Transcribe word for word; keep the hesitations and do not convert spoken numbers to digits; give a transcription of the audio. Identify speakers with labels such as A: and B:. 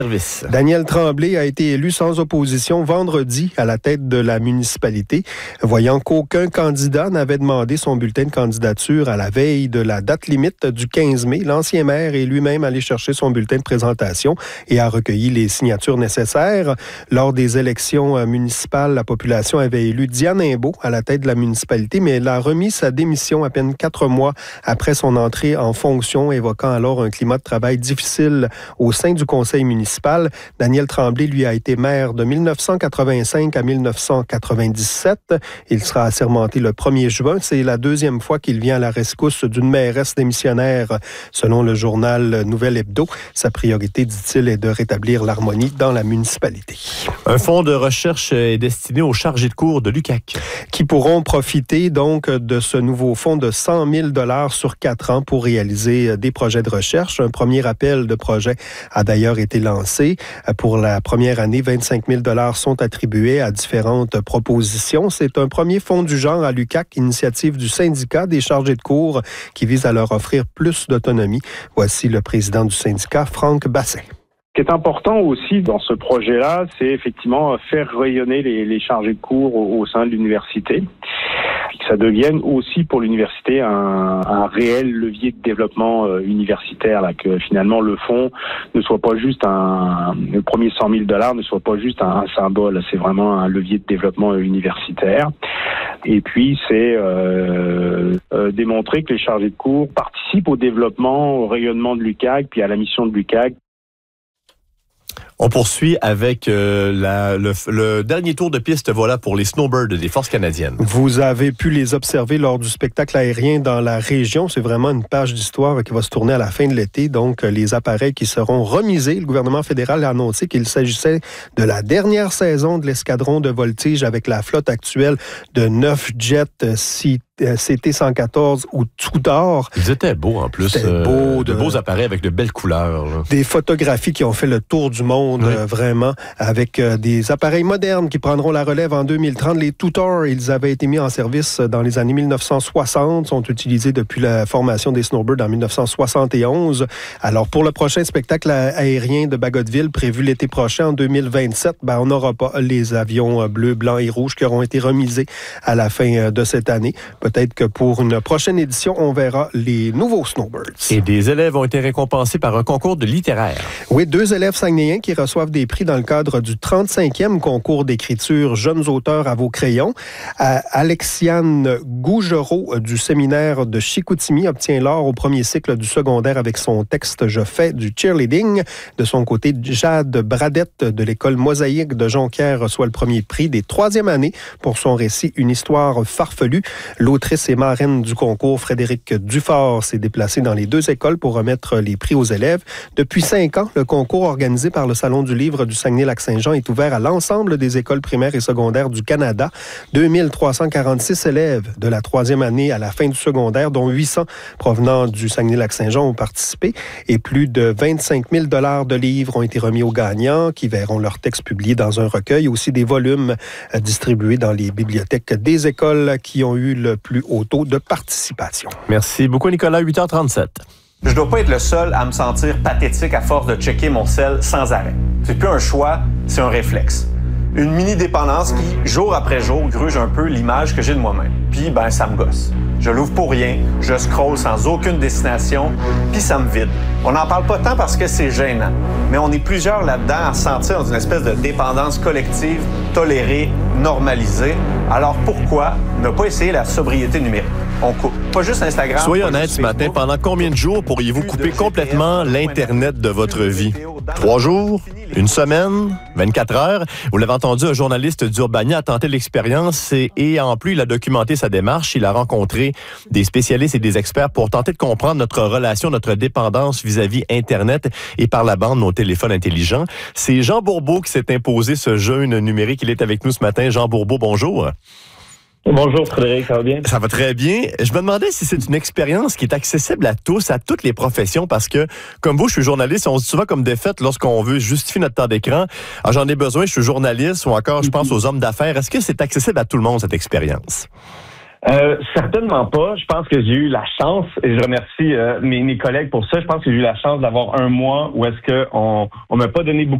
A: Service.
B: Daniel Tremblay a été élu sans opposition vendredi à la tête de la municipalité, voyant qu'aucun candidat n'avait demandé son bulletin de candidature à la veille de la date limite du quinze mai. L'ancien maire est lui-même allé chercher son bulletin de présentation et a recueilli les signatures nécessaires. Lors des élections municipales, la population avait élu Diane Imbeau à la tête de la municipalité, mais elle a remis sa démission à peine quatre mois après son entrée en fonction, évoquant alors un climat de travail difficile au sein du conseil municipal. Daniel Tremblay, lui, a été maire de dix-neuf cent quatre-vingt-cinq à dix-neuf cent quatre-vingt-dix-sept. Il sera assermenté le premier juin. C'est la deuxième fois qu'il vient à la rescousse d'une mairesse démissionnaire, selon le journal Nouvelle Hebdo. Sa priorité, dit-il, est de rétablir l'harmonie dans la municipalité.
A: Un fonds de recherche est destiné aux chargés de cours de l'U Q A C.
B: Qui pourront profiter donc de ce nouveau fonds de cent mille dollars sur quatre ans pour réaliser des projets de recherche. Un premier appel de projet a d'ailleurs été lancé. Pour la première année, vingt-cinq mille dollars sont attribués à différentes propositions. C'est un premier fonds du genre à l'U Q A C, initiative du syndicat des chargés de cours qui vise à leur offrir plus d'autonomie. Voici le président du syndicat, Franck Bassin.
C: Ce qui est important aussi dans ce projet-là, c'est effectivement faire rayonner les, les chargés de cours au, au sein de l'université. Que ça devienne aussi pour l'université un, un réel levier de développement euh, universitaire, là, que finalement le fonds ne soit pas juste un, le premier cent mille dollars ne soit pas juste un, un symbole, c'est vraiment un levier de développement euh, universitaire. Et puis c'est euh, euh, démontrer que les chargés de cours participent au développement, au rayonnement de l'U Q A C, puis à la mission de l'U Q A C.
A: On poursuit avec euh, la, le, le dernier tour de piste voilà pour les snowbirds des Forces canadiennes.
B: Vous avez pu les observer lors du spectacle aérien dans la région. C'est vraiment une page d'histoire qui va se tourner à la fin de l'été. Donc, les appareils qui seront remisés. Le gouvernement fédéral a annoncé qu'il s'agissait de la dernière saison de l'escadron de voltige avec la flotte actuelle de neuf jets C T cent quatorze ou Tudor.
A: Ils étaient beaux en plus.
B: C'était
A: euh,
B: beau.
A: De, de beaux appareils avec de belles couleurs. Là.
B: Des photographies qui ont fait le tour du monde, oui. euh, vraiment, avec euh, des appareils modernes qui prendront la relève en deux mille trente. Les Tudor, ils avaient été mis en service dans les années dix-neuf cent soixante, sont utilisés depuis la formation des Snowbirds en dix-neuf cent soixante et onze. Alors, pour le prochain spectacle aérien de Bagotville, prévu l'été prochain, en deux mille vingt-sept, ben, on n'aura pas les avions bleus, blancs et rouges qui auront été remisés à la fin de cette année. Peut-être que pour une prochaine édition, on verra les nouveaux Snowbirds.
A: Et des élèves ont été récompensés par un concours de littéraire.
B: Oui, deux élèves saguenayens qui reçoivent des prix dans le cadre du trente-cinquième concours d'écriture Jeunes auteurs à vos crayons. Alexiane Gougereau du séminaire de Chicoutimi obtient l'or au premier cycle du secondaire avec son texte « Je fais du cheerleading ». De son côté, Jade Bradette de l'école Mosaïque de Jonquière reçoit le premier prix des troisième années pour son récit « Une histoire farfelue ». L'autrice et marraine du concours, Frédéric Dufort, s'est déplacée dans les deux écoles pour remettre les prix aux élèves. Depuis cinq ans, le concours organisé par le Salon du livre du Saguenay-Lac-Saint-Jean est ouvert à l'ensemble des écoles primaires et secondaires du Canada. deux mille trois cent quarante-six élèves de la troisième année à la fin du secondaire, dont huit cents provenant du Saguenay-Lac-Saint-Jean, ont participé et plus de vingt-cinq mille dollars de livres ont été remis aux gagnants qui verront leurs textes publiés dans un recueil. Aussi des volumes distribués dans les bibliothèques des écoles qui ont eu le plus haut taux de participation.
A: Merci beaucoup, Nicolas. huit heures trente-sept.
D: Je dois pas être le seul à me sentir pathétique à force de checker mon sel sans arrêt. C'est plus un choix, c'est un réflexe. Une mini-dépendance qui, jour après jour, gruge un peu l'image que j'ai de moi-même. Puis, ben, ça me gosse. Je l'ouvre pour rien, je scrolle sans aucune destination, puis ça me vide. On n'en parle pas tant parce que c'est gênant, mais on est plusieurs là-dedans à se sentir dans une espèce de dépendance collective, tolérée, normalisée. Alors pourquoi ne pas essayer la sobriété numérique? On coupe. Pas juste Instagram.
A: Soyez honnête ce matin, pendant combien de jours pourriez-vous couper complètement l'Internet de votre vie? Trois jours? Une semaine? vingt-quatre heures? Vous l'avez entendu, un journaliste d'Urbania a tenté l'expérience et, et en plus, il a documenté sa démarche. Il a rencontré des spécialistes et des experts pour tenter de comprendre notre relation, notre dépendance vis-à-vis Internet et par la bande, nos téléphones intelligents. C'est Jean Bourbeau qui s'est imposé ce jeûne numérique. Il est avec nous ce matin. Jean Bourbeau, bonjour.
E: Bonjour Frédéric, ça va bien?
A: Ça va très bien. Je me demandais si c'est une expérience qui est accessible à tous, à toutes les professions, parce que, comme vous, je suis journaliste, on se dit souvent comme défaite lorsqu'on veut justifier notre temps d'écran. Alors, j'en ai besoin, je suis journaliste, ou encore, je pense aux hommes d'affaires. Est-ce que c'est accessible à tout le monde, cette expérience?
E: Euh, certainement pas. Je pense que j'ai eu la chance, et je remercie euh, mes, mes collègues pour ça, je pense que j'ai eu la chance d'avoir un mois où est-ce qu'on on m'a pas donné beaucoup